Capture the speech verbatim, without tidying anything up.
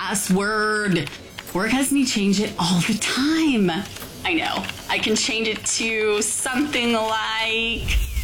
password. Work has me change it all the time. I know. I can change it to something like